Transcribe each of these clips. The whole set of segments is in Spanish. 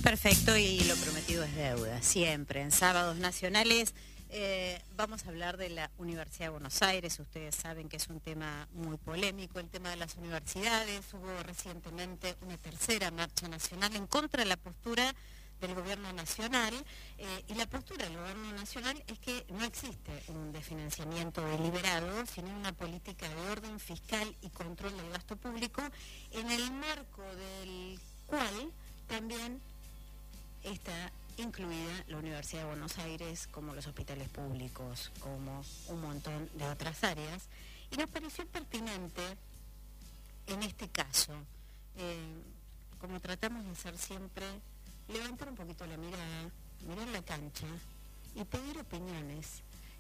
Perfecto, y lo prometido es deuda, siempre. En Sábados Nacionales vamos a hablar de la Universidad de Buenos Aires. Ustedes saben que es un tema muy polémico, el tema de las universidades. Hubo recientemente una tercera marcha nacional en contra de la postura del gobierno nacional, y la postura del gobierno nacional es que no existe un desfinanciamiento deliberado, sino una política de orden fiscal y control del gasto público, en el marco del cual también está incluida la Universidad de Buenos Aires, como los hospitales públicos, como un montón de otras áreas. Y nos pareció pertinente, en este caso, como tratamos de hacer siempre, levantar un poquito la mirada, mirar la cancha y pedir opiniones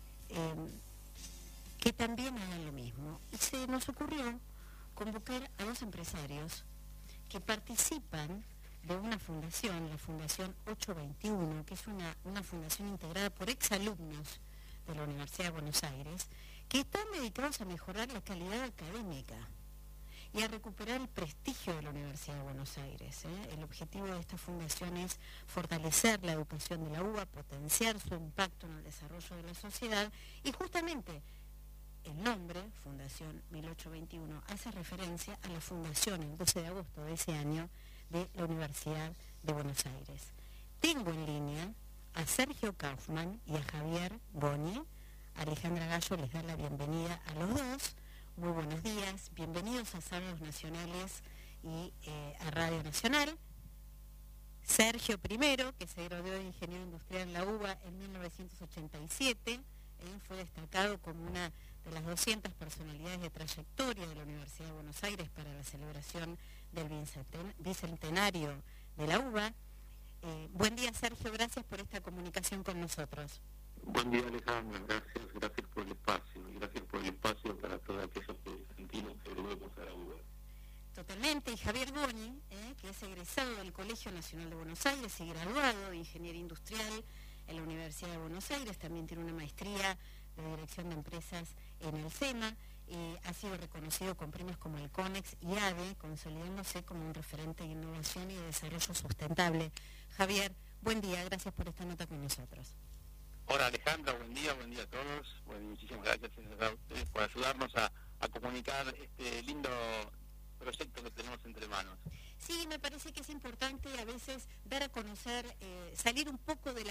que también hagan lo mismo. Y se nos ocurrió convocar a dos empresarios que participan de una fundación, la Fundación 821, que es una fundación integrada por exalumnos de la Universidad de Buenos Aires, que están dedicados a mejorar la calidad académica y a recuperar el prestigio de la Universidad de Buenos Aires. El objetivo de esta fundación es fortalecer la educación de la UBA, potenciar su impacto en el desarrollo de la sociedad, y justamente el nombre, Fundación 1821, hace referencia a la fundación el 12 de agosto de ese año de la Universidad de Buenos Aires. Tengo en línea a Sergio Kaufmann y a Javier Goni. Alejandra Gallo les da la bienvenida a los dos. Muy buenos días, bienvenidos a Sábados Nacionales y a Radio Nacional. Sergio primero, que se graduó de Ingeniero Industrial en la UBA en 1987, fue destacado como una de las 200 personalidades de trayectoria de la Universidad de Buenos Aires para la celebración del bicentenario de la UBA. Buen día, Sergio, gracias por esta comunicación con nosotros. Buen día, Alejandra, gracias por el espacio, y gracias por el espacio para todos aquellos argentinos que volvemos a la UBA. Totalmente, y Javier Goni, que es egresado del Colegio Nacional de Buenos Aires y graduado de Ingeniería Industrial en la Universidad de Buenos Aires, también tiene una maestría de Dirección de Empresas en el SEMA, ha sido reconocido con premios como el CONEX y ADE, consolidándose como un referente de innovación y de desarrollo sustentable. Javier, buen día, gracias por esta nota con nosotros. Hola, Alejandra, buen día a todos. Bueno, muchísimas gracias a ustedes por ayudarnos a comunicar este lindo proyecto que tenemos entre manos. Sí, me parece que es importante a veces dar a conocer, salir un poco de la